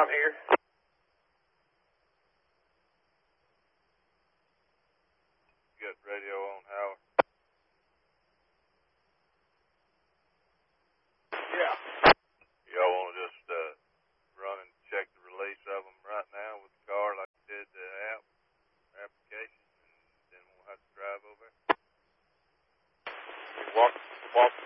I'm here. Get radio on, Howard. Yeah. Y'all want to just run and check the release of them right now with the car like you did the application, and then we'll have to drive over? Walk